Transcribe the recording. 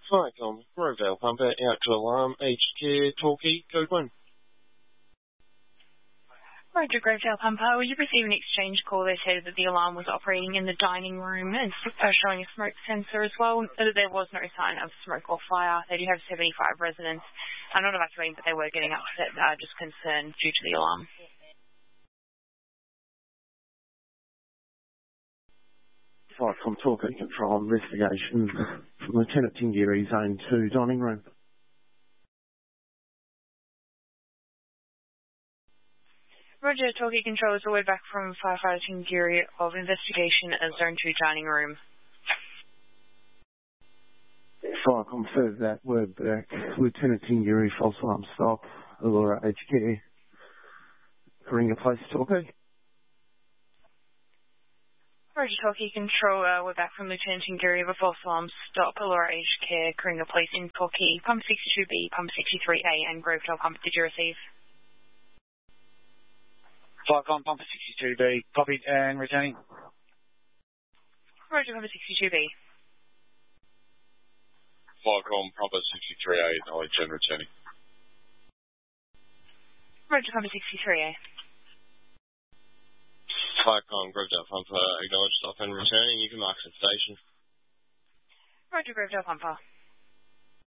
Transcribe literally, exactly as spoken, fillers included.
Flycom, Rodale Pumper, out to alarm, aged care, Torquay, code one. Roger, Gravetail Pumper, will you receive an exchange call? They said that the alarm was operating in the dining room and uh, showing a smoke sensor as well. Uh, There was no sign of smoke or fire. They do have seventy-five residents. I'm not evacuating, but they were getting upset, uh, just concerned due to the alarm. Flycom, Torquay, control investigation from Lieutenant Tingiri, Zone two, dining room. Roger, Torquay Control is all the way back from Firefighter Tingiri of investigation at Zone two dining room. Flycom, further that word back. Lieutenant Tingiri, false alarm stop, Allura, aged care. Karinga Place, Torquay. Roger, Torquay Control, uh, we're back from Lieutenant Tingiri of a false alarm stop, Allura Aged Care, Karinga Place in Torquay, Pump sixty-two B, Pump sixty-three A, and Gravetail Pump. Did you receive? Flycom, Pumper sixty-two B, copied and returning. Roger, Pump sixty-two B. Flycom, Pumper sixty-three A, knowledge and returning. Roger, Pump sixty-three A. Flycom, Gravetail Pumper, acknowledge stop and returning. You can mark the station. Roger, Gravetail Pumper.